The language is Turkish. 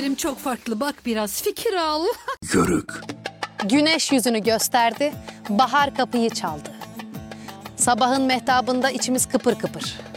Benim çok farklı. Bak biraz fikir al. Yörük. Güneş yüzünü gösterdi, bahar kapıyı çaldı. Sabahın mehtabında içimiz kıpır kıpır.